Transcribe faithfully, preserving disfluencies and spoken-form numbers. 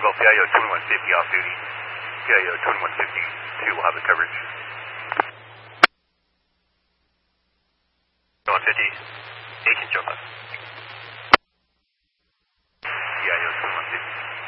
P I O twenty-one fifty off duty. P I O twenty-one fifty-two will have the coverage. twenty-one fifty, eighteen jump up.